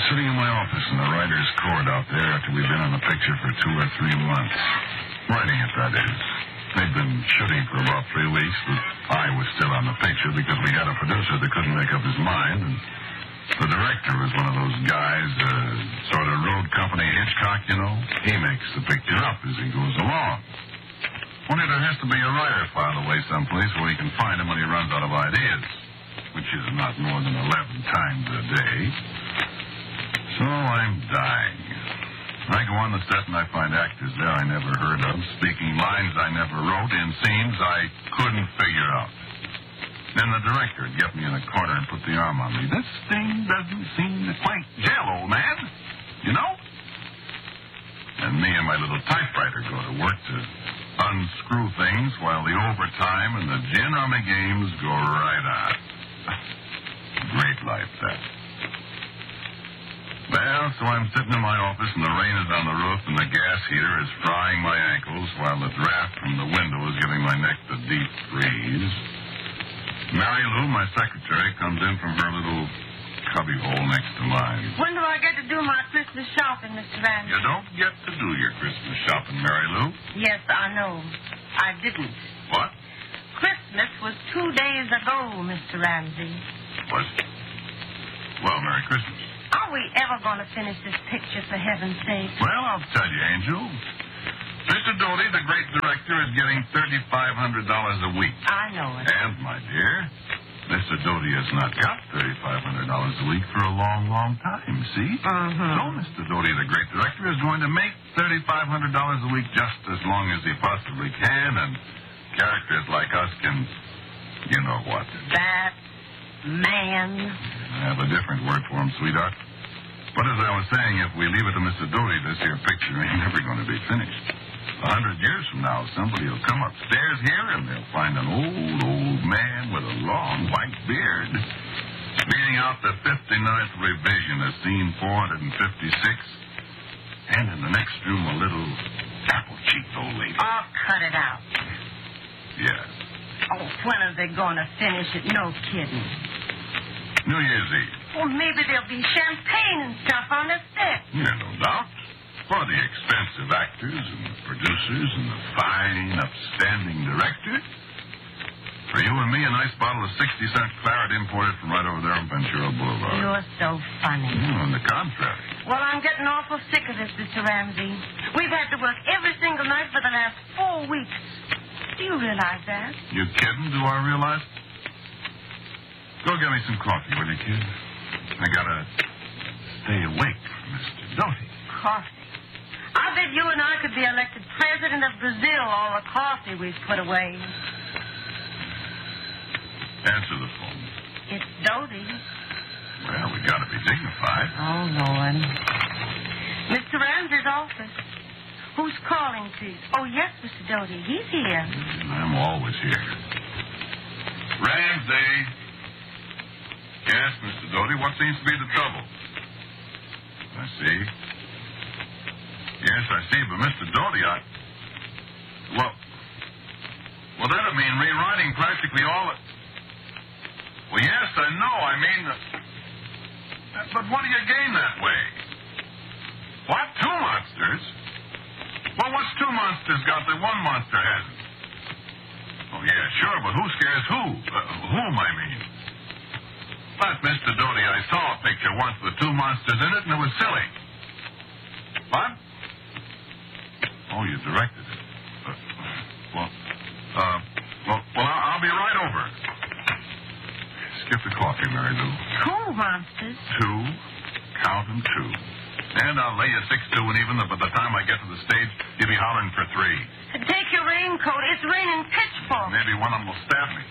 sitting in my office in the writer's court out there after we'd been on the picture for 2 or 3 months. Writing it, that is. They'd been shooting for about 3 weeks, but I was still on the picture because we had a producer that couldn't make up his mind, and the director was one of those guys, sort of road company Hitchcock, you know. He makes the picture up as he goes along. Only there has to be a writer filed away someplace where he can find him when he runs out of ideas, which is not more than 11 times a day. So I'm dying. I go on the set and I find actors there I never heard of, speaking lines I never wrote, in scenes I couldn't figure out. Then the director would get me in a corner and put the arm on me. This thing doesn't seem to quite gel, old man. You know? And me and my little typewriter go to work to unscrew things while the overtime and the gin rummy games go right on. Great life, that. Well, so I'm sitting in my office and the rain is on the roof and the gas heater is frying my ankles while the draft from the window is giving my neck the deep freeze. Mary Lou, my secretary, comes in from her little cubbyhole next to mine. When do I get to do my Christmas shopping, Mr. Ramsey? You don't get to do your Christmas shopping, Mary Lou. Yes, I know. I didn't. What? Christmas was 2 days ago, Mr. Ramsey. Was? Well, Merry Christmas. Are we ever going to finish this picture, for heaven's sake? Well, I'll tell you, Angel. Mr. Doty, the great director, is getting $3,500 a week. I know it. And, my dear, Mr. Doty has not got $3,500 a week for a long, long time, see? So Mr. Doty, the great director, is going to make $3,500 a week just as long as he possibly can, and characters like us can, you know what. That man. I have a different word for him, sweetheart. But as I was saying, if we leave it to Mr. Doty, this here picture ain't never going to be finished. 100 years from now, somebody will come upstairs here and they'll find an old man with a long white beard reading out the 59th revision of scene 456, and in the next room a little apple-cheeked old lady. Oh, cut it out. Yes. Oh, when are they going to finish it? No kidding. New Year's Eve. Well, maybe there'll be champagne and stuff on the set. Yeah, no doubt. For the expensive actors and the producers and the fine, upstanding director. For you and me, a nice bottle of 60-cent claret imported from right over there on Ventura Boulevard. You're so funny. On the contrary. Well, I'm getting awful sick of this, Mr. Ramsey. We've had to work every single night for the last 4 weeks. Do you realize that? You kidding? Do I realize? Go get me some coffee, will you, kid? I gotta stay awake for Mr. Doty. Coffee? I bet you and I could be elected president of Brazil, all the coffee we've put away. Answer the phone. It's Doty. Well, we gotta be dignified. Oh, Lord. Mr. Ramsey's office. Who's calling, please? Oh, yes, Mr. Doty. He's here. I'm always here. Ramsey. Yes, Mr. Doty, what seems to be the trouble? I see. Yes, I see, but Mr. Doty, Well, that'd mean rewriting practically all it. Well, yes, I know. I mean, but what do you gain that way? What? 2 monsters? Well, what's 2 monsters got that one monster hasn't? Oh, yeah, sure, but who scares who? Whom, I mean. But, Mr. Doty, I saw a picture once with 2 monsters in it, and it was silly. What? Oh, you directed it. I'll be right over. Skip the coffee, Mary Lou. 2 monsters? 2. Count them 2. And I'll lay you 6 2 and even, but by the time I get to the stage, you'll be hollering for 3. Take your raincoat. It's raining pitchforks. Maybe one of them will stab me.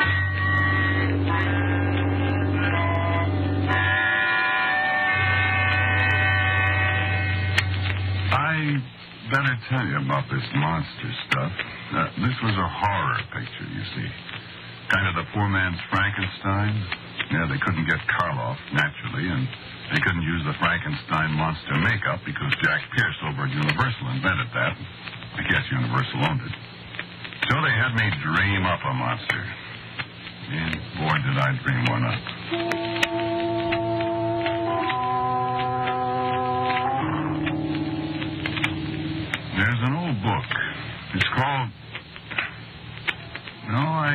I better tell you about this monster stuff. This was a horror picture, you see. Kind of the poor man's Frankenstein. Yeah, they couldn't get Karloff, naturally, and they couldn't use the Frankenstein monster makeup because Jack Pierce over at Universal invented that. I guess Universal owned it. So they had me dream up a monster. And boy, did I dream one up.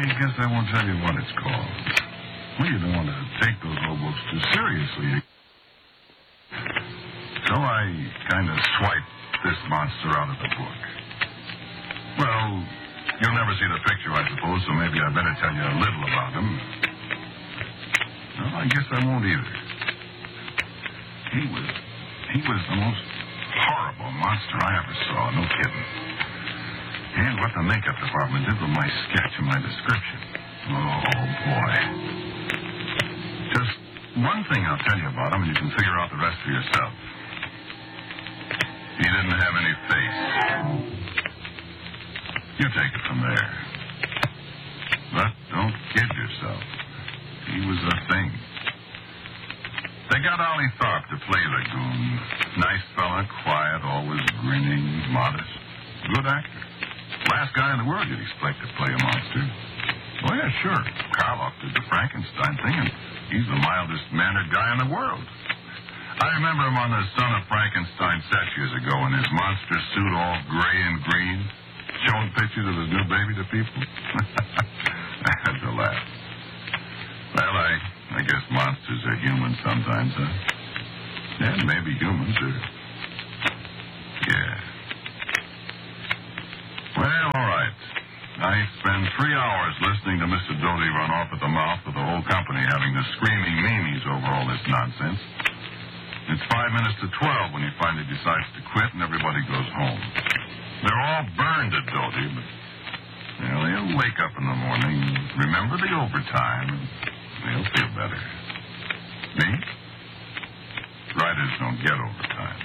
guess I won't tell you what it's called. Well, you don't want to take those old books too seriously. So I kind of swiped this monster out of the book. Well, you'll never see the picture, I suppose, so maybe I better tell you a little about him. Well, I guess I won't either. He was the most horrible monster I ever saw, no kidding. And what the makeup department did with my sketch and my description. Oh, boy. Just one thing I'll tell you about him, and you can figure out the rest for yourself. He didn't have any face. You take it from there. But don't kid yourself. He was a thing. They got Ollie Tharp to play the goon. Nice fella, quiet, always grinning, modest. Good actor. Last guy in the world you'd expect to play a monster. Oh, yeah, sure. Karloff did the Frankenstein thing, and he's the mildest-mannered guy in the world. I remember him on the Son of Frankenstein set years ago in his monster suit, all gray and green, showing pictures of his new baby to people. I had to laugh. Well, I guess monsters are human sometimes, huh? And maybe humans are... Yeah. Well, all right. I spent 3 hours listening to Mr. Doty run off at the mouth with the whole company having the screaming meanies over all this nonsense. It's 5 minutes to 12 when he finally decides to quit and everybody goes home. They're all burned at Doty, but well, they'll wake up in the morning, remember the overtime, and they'll feel better. Me? Writers don't get overtime.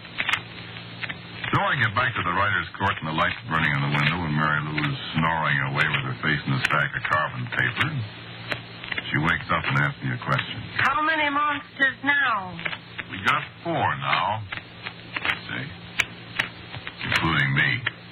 So I get back to the writer's court and the lights burning in the window and Mary Lou is snoring away with her face in a stack of carbon paper. She wakes up and asks me a question. How many monsters now? We got 4 now. See? Including me.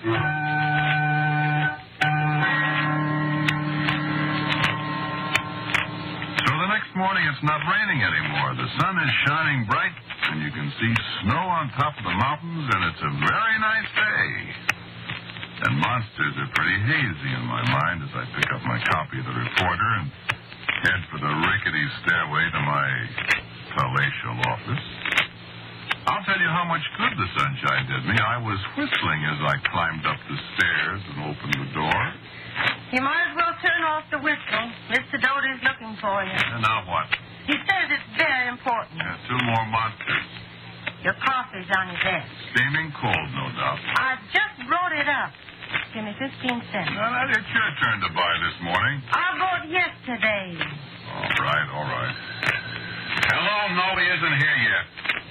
So the next morning it's not raining anymore. The sun is shining bright and you can see snow on top of the mountains and it's a very nice day. And monsters are pretty hazy in my mind as I pick up my copy of the Reporter and head for the rickety stairway to my palatial office. I'll tell you how much good the sunshine did me. I was whistling as I climbed up the stairs and opened the door. You might as well turn off the whistle. Mr. Doty's looking for you. And now what? He says it's very important. 2 more monsters. Your coffee's on your desk. Steaming cold, no doubt. I just brought it up. Give me 15 cents. Now, it's your turn to buy this morning. I bought yesterday. All right. Hello, no, he isn't here yet.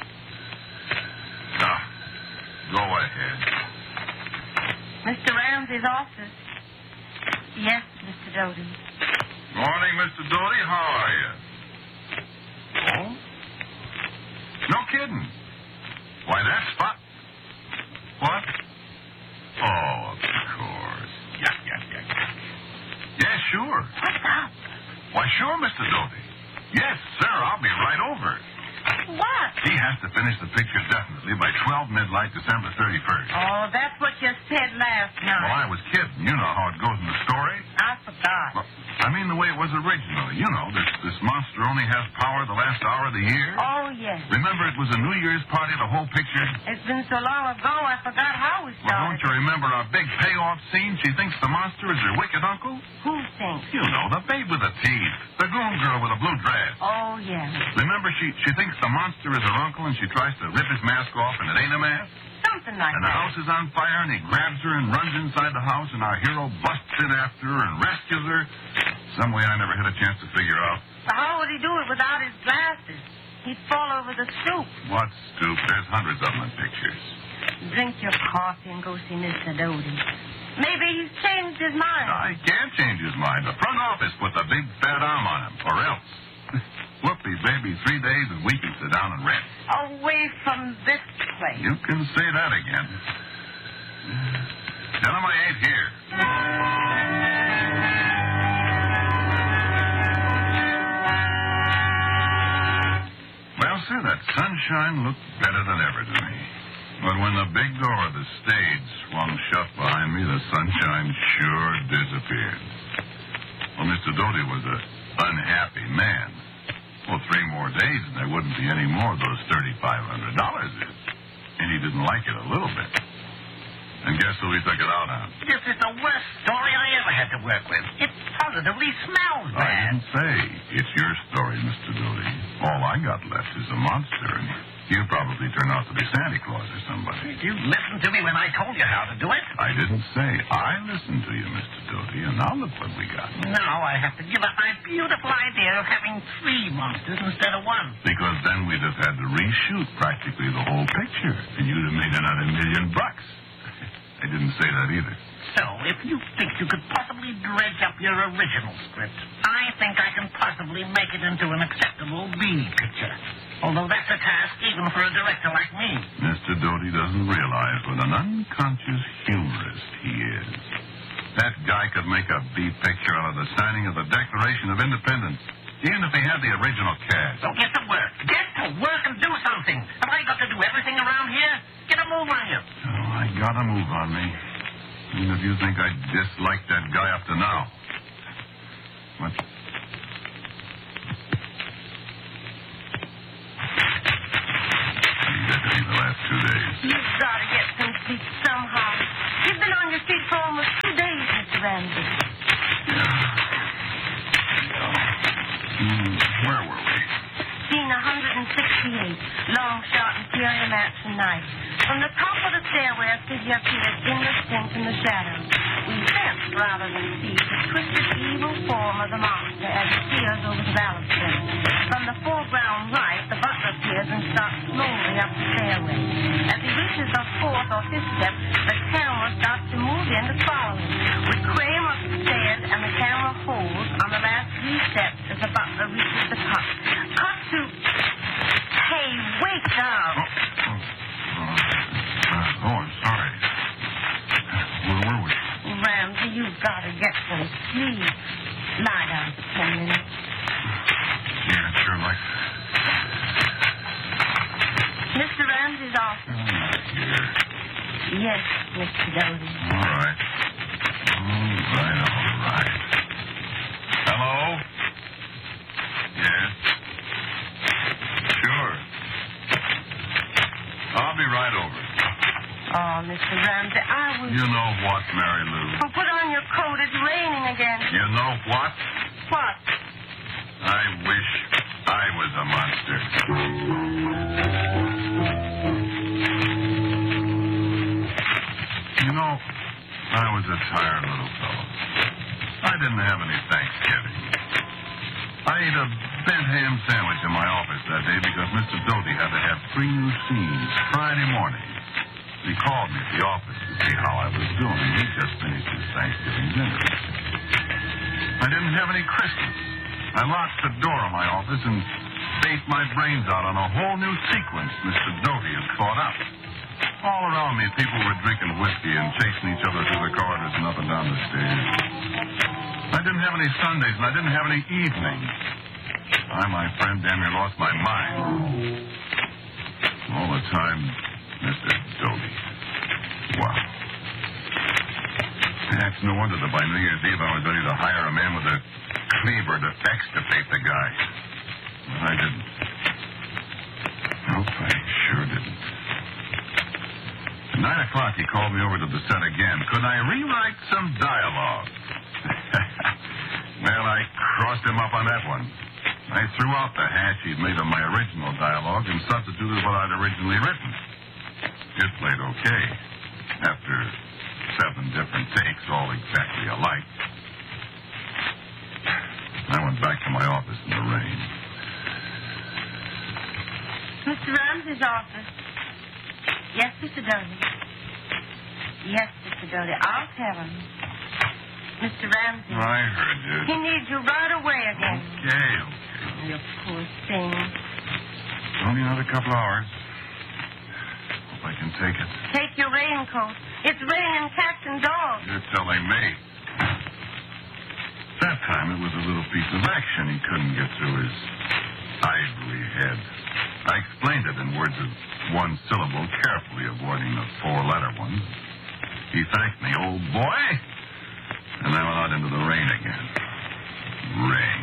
Now, go ahead. Mr. Ramsey's office. Yes, Mr. Doty. Morning, Mr. Doty. How are you? Oh? No kidding. Why, that's fun. What? Oh, of course. Yeah. Yeah, sure. What's up? Why, sure, Mr. Doty. Yes, sir, I'll be right over. What? He has to finish the picture definitely by 12 midnight, December 31st. Oh, that's what you said last night. Well, I was kidding. You know how it goes in the story. I forgot. Well, I mean the way it was originally. You know, this monster only has power the last hour of the year. Oh, yes. Remember, it was a New Year's party, the whole picture? It's been so long ago, I forgot how we Well, started. don't you remember our big payoff scene? She thinks the monster is her wicked uncle? Who thinks? You know, the babe with the teeth. The goon girl with a blue dress. Oh, yes. Remember, she thinks the monster is her uncle, and she tries to rip his mask off, and it ain't a mask? Something like And the that. house is on fire, and he grabs her and runs inside the house, and our hero busts in after her and rescues her. Some way I never had a chance to figure out. But how would he do it without his glasses? He'd fall over the stoop. What stoop? There's hundreds of them in pictures. Drink your coffee and go see Mr. Doty. Maybe he's changed his mind. I can't change his mind. The front office put the big fat arm on him, or else. Whoopee, baby, 3 days and we can sit down and rest. Away from this place. You can say that again. Tell him I ain't here. Well, sir, that sunshine looked better than ever to me. But when the big door of the stage swung shut behind me, the sunshine sure disappeared. Well, Mr. Doty was an unhappy man. Well, 3 more days and there wouldn't be any more of those $3,500. And he didn't like it a little bit. And guess who he took it out on? This is the worst story I ever had to work with. It positively smells I bad. didn't say. It's your story, Mr. Doty. All I got left is a monster, and you probably turn out to be Santa Claus or somebody. You listened to me when I told you how to do it. I didn't say. I listened to you, Mr. Doty, and now look what we got. Now I have to give up my beautiful idea of having 3 monsters instead of 1. Because then we'd have had to reshoot practically the whole picture, and you'd have made another $1 million. I didn't say that either. So, if you think you could possibly dredge up your original script, I think I can possibly make it into an acceptable B picture. Although that's a task even for a director like me. Mr. Doty doesn't realize what an unconscious humorist he is. That guy could make a B picture out of the signing of the Declaration of Independence, even if he had the original cast. So get to work. Get to work and do something. Have I got to do everything around here? Get a move on you. Oh, I got a move on me. Even if you think I disliked that guy up to now. What? You got to me the last 2 days. You've got to get some sleep somehow. You've been on your feet for almost 2 days, Mr. Ramsey. Where were we? Scene 168, long shot interior mansion night. From the top of the stairway, a figure appears indistinct in the shadows. We sense, rather than see, the twisted evil form of the monster as it peers over the balustrade. From the foreground right, the butler appears and starts slowly up the stairway. As he reaches the 4th or 5th step, the camera starts to move in to follow him. We cram up the stairs, and the camera holds on the last 3 steps as the butler reaches the top. Cut to... Hey, wake up! I'm sorry. Where were we? Ramsey, you've got to get some sleep. Lie down for 10 minutes. Yeah, I'd sure like that. Mr. Ramsey's office. Here. Yes, Mr. Doty. All right. Hello? Yes? Sure. I'll be right over. Oh, Mr. Ramsey, I was... You know what, Mary Lou? Oh, put on your coat. It's raining again. You know what? What? I wish I was a monster. You know, I was a tired little fellow. I didn't have any Thanksgiving. I ate a bent ham sandwich in my office that day because Mr. Doty had to have 3 new scenes Friday morning. He called me at the office to see how I was doing. He just finished his Thanksgiving dinner. I didn't have any Christmas. I locked the door of my office and baked my brains out on a whole new sequence Mr. Doty had thought up. All around me, people were drinking whiskey and chasing each other through the corridors and up and down the stairs. I didn't have any Sundays, and I didn't have any evenings. I, my friend, damn near lost my mind. All the time, Mr. Doty. Wow. It's no wonder that by New Year's Eve I was ready to hire a man with a cleaver to extirpate the guy. But I didn't. Nope, I sure didn't. At 9 o'clock, he called me over to the set again. Could I rewrite some dialogue? Well, I crossed him up on that one. I threw out the hash he'd made of my original dialogue and substituted what I'd originally written. It played okay. After 7 different takes, all exactly alike. I went back to my office in the rain. Mr. Ramsey's office. Yes, Mr. Doty. Yes, Mr. Doty. I'll tell him. Mr. Ramsey. I heard you. He needs you right away again. Okay. Oh, you poor thing. Only another couple hours. Hope I can take it. Take your raincoat. It's raining cats and dogs. You're telling me. That time it was a little piece of action he couldn't get through his ivory head. I explained it in words of 1 syllable, carefully avoiding the 4-letter ones. He thanked me, old boy, and I went out into the rain again. rain.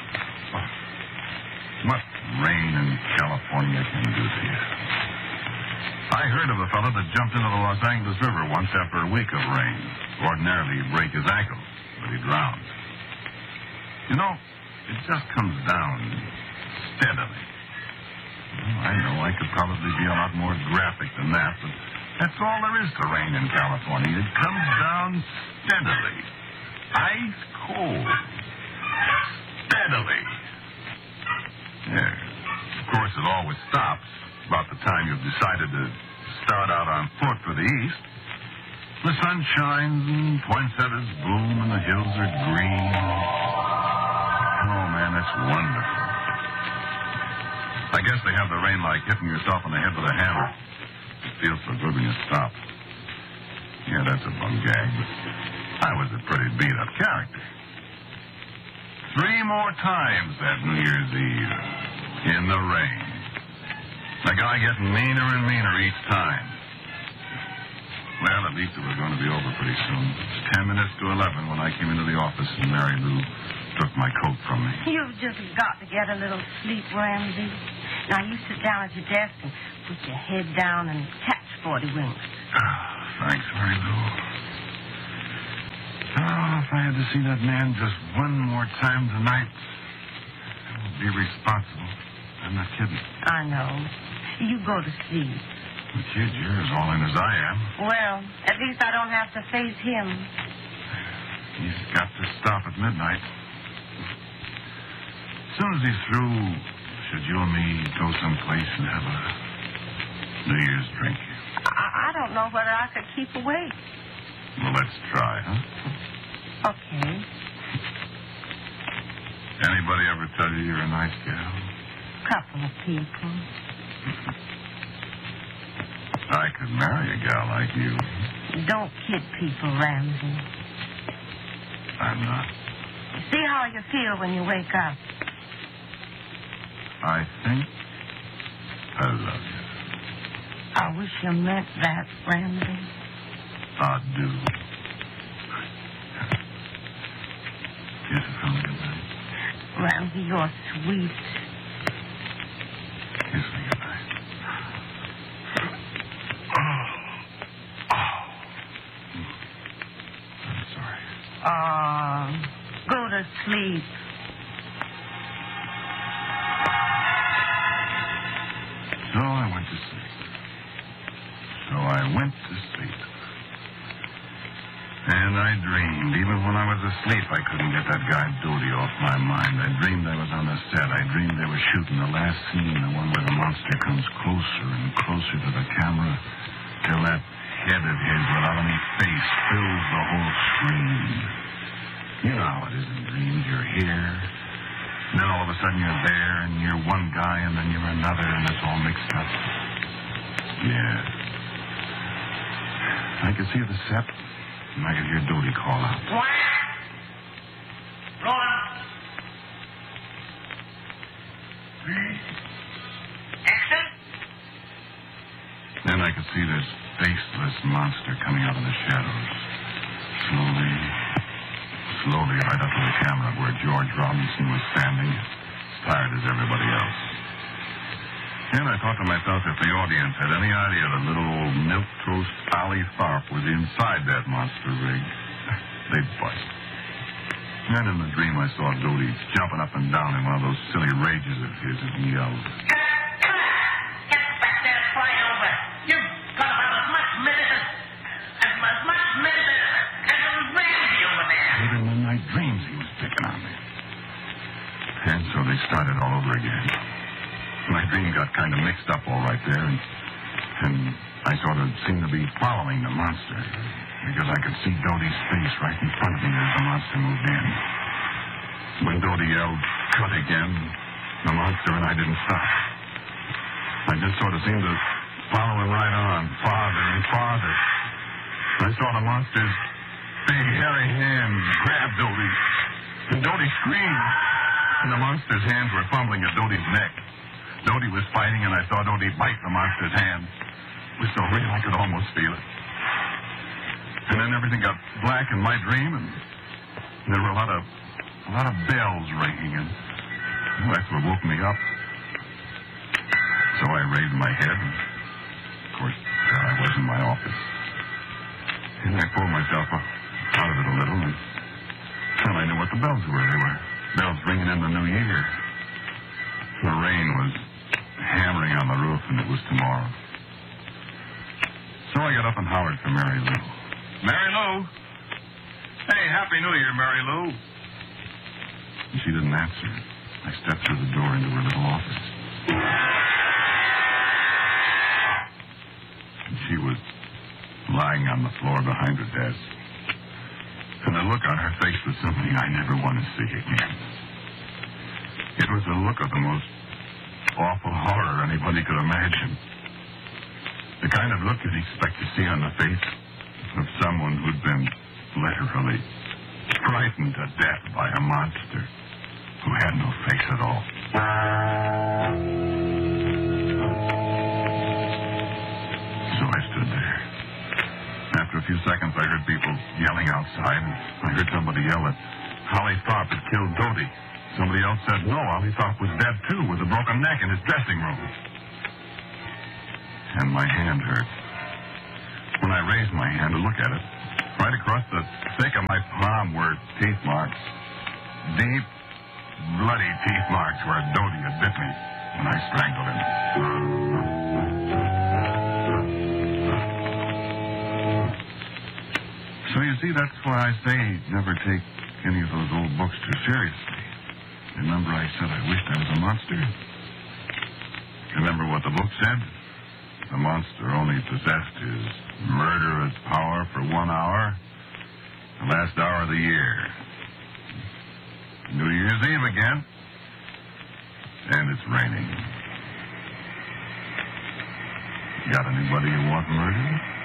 What rain in California can do to you. I heard of a fellow that jumped into the Los Angeles River once after a week of rain. Ordinarily, he'd break his ankle, but he drowned. You know, it just comes down steadily. Well, I know I could probably be a lot more graphic than that, but that's all there is to rain in California. It comes down steadily. Ice cold. Steadily. Yeah. Of course, it always stops about the time you've decided to start out on foot for the east. The sun shines and poinsettias bloom and the hills are green. Oh, man, that's wonderful. I guess they have the rain like hitting yourself on the head with a hammer. It feels so good when you stop. Yeah, that's a bum gag, but I was a pretty beat-up character. 3 more times that New Year's Eve. In the rain. The guy getting meaner and meaner each time. Well, at least it was going to be over pretty soon. It was 10 minutes to 11 when I came into the office and Mary Lou took my coat from me. You've just got to get a little sleep, Ramsey. Now, you sit down at your desk and put your head down and catch 40 winks. Thanks, Mary Lou. Oh, if I had to see that man just one more time tonight, I would be responsible. I'm not kidding. I know. You go to sleep. The kid, you're as all in as I am. Well, at least I don't have to face him. He's got to stop at midnight. As soon as he's through, should you and me go someplace and have a New Year's drink? I don't know whether I could keep awake. Well, let's try, huh? Okay. Anybody ever tell you you're a nice gal? Couple of people. I could marry a gal like you. Don't kid people, Ramsey. I'm not. See how you feel when you wake up. I think I love you. I wish you meant that, Ramsey. I do. Kisses on the good night. Ramsey, you're sweet. Kiss me good night. I'm sorry. Go to sleep. So I went to sleep. And I dreamed. Even when I was asleep, I couldn't get that guy Doty off my mind. I dreamed I was on the set. I dreamed they were shooting the last scene, the one where the monster comes closer and closer to the camera till that head of his without any face fills the whole screen. You know how it is in dreams. You're here. And then all of a sudden you're there, and you're one guy, and then you're another, and it's all mixed up. Yeah. I could see the set, and I could hear Doty call out. Roland. Action. Then I could see this faceless monster coming out of the shadows. Slowly, right up to the camera where George Robinson was standing, as tired as everybody else. And I thought to myself, if the audience had any idea that little old milquetoast Allie Tharp was inside that monster rig, they'd bust. And in the dream, I saw Doty jumping up and down in one of those silly rages of his and yelled. Get back there, flyover. You've got about as much medicine as Ramsey over there. Even in my dreams, he was picking on me. And so they started all over again. My dream got kind of mixed up all right there, and I sort of seemed to be following the monster, because I could see Doty's face right in front of me as the monster moved in. When Doty yelled, "Cut again," the monster and I didn't stop. I just sort of seemed to follow him right on, farther and farther. I saw the monster's big, hairy hands grab Doty, and Doty screamed, and the monster's hands were fumbling at Doty's neck. Doty was fighting, and I saw Doty bite the monster's hand. It was so real I could almost feel it. And then everything got black in my dream, and there were a lot of a lot of bells ringing, and that's what woke me up. So I raised my head, and of course, there I was in my office. And I pulled myself out of it a little, and then I knew what the bells were. They were bells ringing in the new year. The rain was hammering on the roof, and it was tomorrow. So I got up and hollered for Mary Lou. Mary Lou! Hey, Happy New Year, Mary Lou! And she didn't answer. I stepped through the door into her little office. And she was lying on the floor behind her desk. And the look on her face was something I never want to see again. It was a look of the most awful horror anybody could imagine. The kind of look you'd expect to see on the face of someone who'd been literally frightened to death by a monster who had no face at all. So I stood there. After a few seconds, I heard people yelling outside, and I heard somebody yell that Holly Tharp had killed Doty. Somebody else said, no, Holly Tharp was dead, too, with a broken neck in his dressing room. And my hand hurt. When I raised my hand to look at it, right across the thick of my palm were teeth marks. Deep, bloody teeth marks where Doty had bit me when I strangled him. So you see, that's why I say never take any of those old books too seriously. Remember I said I wished I was a monster? Remember what the book said? The monster only possessed his murderous power for 1 hour, the last hour of the year. New Year's Eve again, and it's raining. Got anybody you want murdered?